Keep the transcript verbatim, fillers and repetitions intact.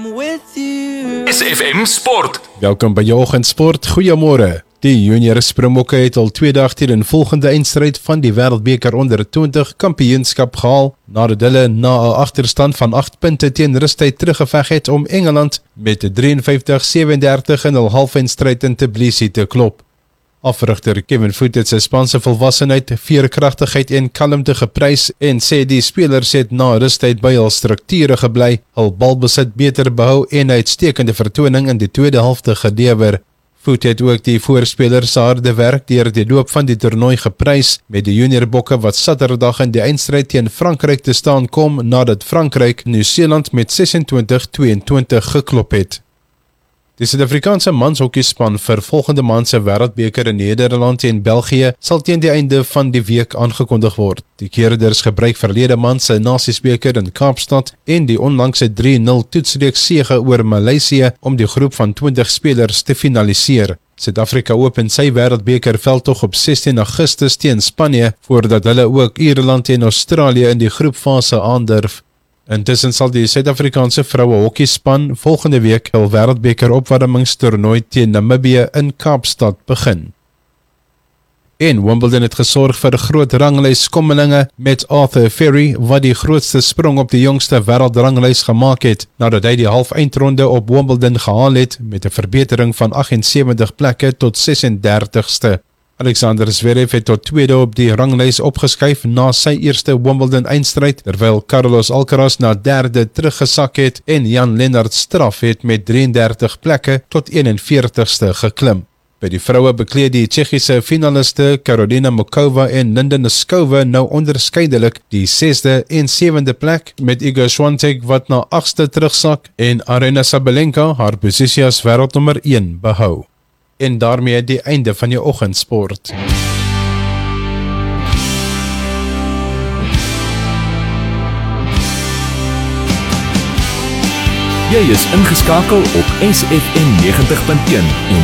S F M Sport. Welkom by jou oggendsport. Goeiemôre. Die junior Springbokke het al tweede agter in volgende eindstryd van die Wêreldbeker onder twintig kampioenskap gehaal, nadat hulle na 'n agterstand van agt punte teen rustyd teruggeveg het om Engeland met drieënvyftig sewendertig in hul halfeindstryd in Tbilisi te klop. Afrigter Kevin Foot het sy spanse volwassenheid, veerkragtigheid en kalmte geprys en sê die spelers het na rustyd by hul strukture gebly, hul balbesit beter behou en 'n uitstekende vertoning in die tweede helfte gelewer. Foot het ook die voorspelers se harde werk deur die loop van die toernooi geprys, met die juniorbokke wat Saterdag in die eindstryd teen Frankryk te staan kom nadat Frankryk Nieu-Seeland met sesentwintig tweeëntwintig geklop het. Die Suid-Afrikaanse manshokkiespan vir volgende maand se Wêreldbeker in Nederland en België sal teen die einde van die week aangekondig word. Die keerders gebruik verlede maand se Nasiesbeker in Kaapstad en die onlangse drie nul toetsreeks sege oor Maleisië om die groep van twintig spelers te finaliseer. Suid-Afrika open sy Wêreldbeker veldtog op sestien Augustus teen Spanje, voordat hulle ook Ierland en Australië in die groepfase aandurf. Intussen sal die Suid-Afrikaanse vroue hokkiespan volgende week hul Wêreldbeker opwarmingstoernooi teen Namibië in Kaapstad begin. En Wimbledon het gesorg vir groot ranglyskommelinge met Arthur Ferry, wat die grootste sprong op die jongste wêreldranglys gemaak het, nadat hy die halfeindronde op Wimbledon gehaal het met 'n verbetering van aggensewentig plekke tot sesendertigste. Alexander Zverev het tot tweede op die ranglys opgeskuif na sy eerste Wimbledon eindstryd, terwyl Carlos Alcaraz na derde teruggesak het en Jan Lennard Straf het met drieëndertig plekke tot eenenveertigste geklim. By die vroue bekleed die Tsjechiese finaliste Karolina Mukova en Linda Noskova nou onderskeidelik die sesde en sewende plek, met Iga Swiatek wat na agste terugsak en Aryna Sabalenka haar posisie as wêreldnommer een behou. En daarmee die einde van jou oggendsport. Jy is ingeskakel op S F M negentig punt een.